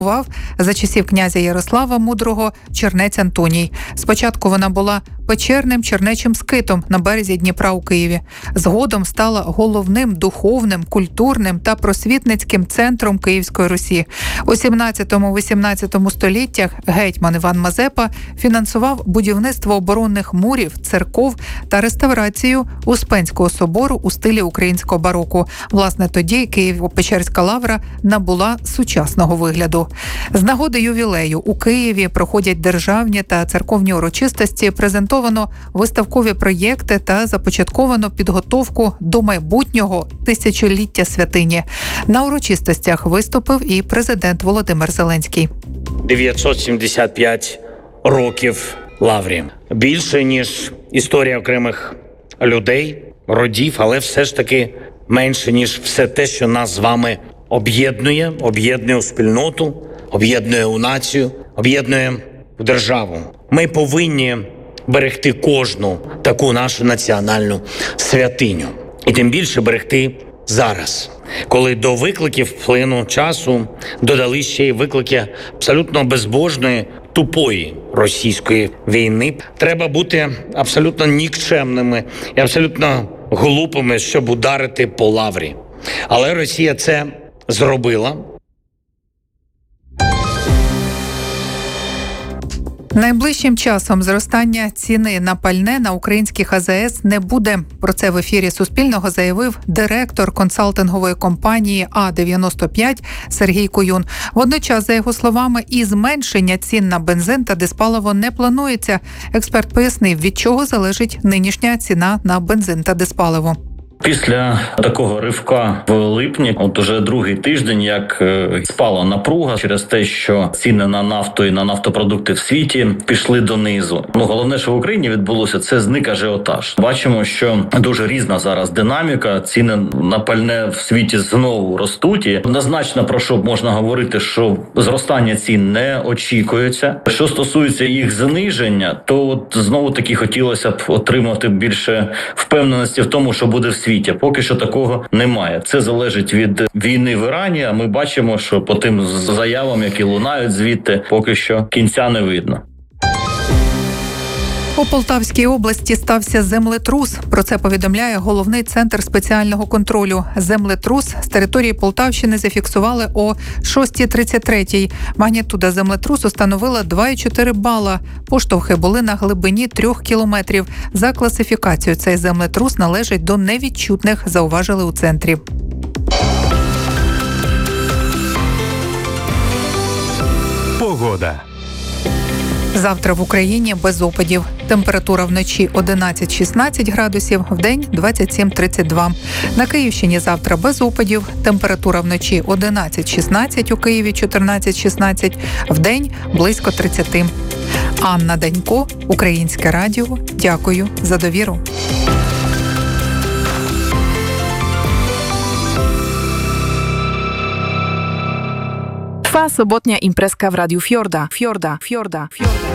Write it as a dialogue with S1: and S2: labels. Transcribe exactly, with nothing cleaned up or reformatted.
S1: за часів князя Ярослава Мудрого чернець Антоній. Спочатку вона була печерним чернечим скитом на березі Дніпра у Києві. Згодом стала головним духовним, культурним та просвітницьким центром Київської Русі. У сімнадцятому-вісімнадцятому століттях гетьман Іван Мазепа фінансував будівництво оборонних мурів, церков та реставрацію Успенського собору у стилі українського бароко. Власне, тоді Києво-Печерська лавра набула сучасного вигляду. З нагоди ювілею у Києві проходять державні та церковні урочистості, презентовано виставкові проєкти та започатковано підготовку до майбутнього тисячоліття святині. На урочистостях виступив і президент Володимир Зеленський.
S2: дев'ятсот сімдесят п'ять років лаврі. Більше, ніж історія окремих людей, родів, але все ж таки менше, ніж все те, що нас з вами об'єднує, об'єднує у спільноту, об'єднує у націю, об'єднує в державу. Ми повинні берегти кожну таку нашу національну святиню. І тим більше берегти зараз, коли до викликів плину часу додали ще й виклики абсолютно безбожної, тупої російської війни. Треба бути абсолютно нікчемними і абсолютно глупими, щоб ударити по лаврі. Але Росія це зробила.
S1: Найближчим часом зростання ціни на пальне на українських АЗС не буде. Про це в ефірі Суспільного заявив директор консалтингової компанії А дев'яносто п'ять Сергій Куюн. Водночас, за його словами, і зменшення цін на бензин та диспаливо не планується. Експерт пояснив, від чого залежить нинішня ціна на бензин та диспаливо.
S3: Після такого ривка в липні, от уже другий тиждень, як спала напруга через те, що ціни на нафту і на нафтопродукти в світі пішли донизу. Ну, головне, що в Україні відбулося, це зник ажіотаж. Бачимо, що дуже різна зараз динаміка. Ціни на пальне в світі знову ростуть. І однозначно про що можна говорити, що зростання цін не очікується. Що стосується їх зниження, то от знову таки хотілося б отримати більше впевненості в тому, що буде в світі. Поки що такого немає. Це залежить від війни в Ірані, а ми бачимо, що по тим заявам, які лунають звідти, поки що кінця не видно.
S1: У Полтавській області стався землетрус. Про це повідомляє головний центр спеціального контролю. Землетрус з території Полтавщини зафіксували о шостій тридцять три. Магнітуда землетрусу становила два цілих чотири бала. Поштовхи були на глибині трьох кілометрів. За класифікацією цей землетрус належить до невідчутних, зауважили у центрі.
S4: Погода.
S1: Завтра в Україні без опадів. Температура вночі одинадцять-шістнадцять градусів, вдень двадцять сім тридцять два. На Київщині завтра без опадів. Температура вночі одинадцять-шістнадцять, у Києві чотирнадцять-шістнадцять, вдень близько тридцять. Анна Данько, Українське радіо. Дякую за довіру.
S5: Trwa sobotnia imprezka w Radiu Fiorda. Fiorda, Fiorda, Fiorda.